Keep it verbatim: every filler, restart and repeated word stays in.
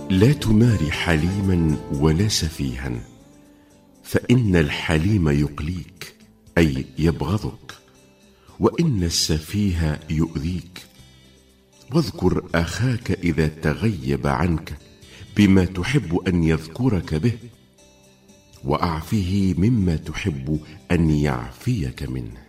لا تمار حليما ولا سفيها، فإن الحليم يقليك أي يبغضك، وإن السفيه يؤذيك. واذكر أخاك إذا تغيب عنك بما تحب أن يذكرك به، وأعفه مما تحب أن يعفيك منه.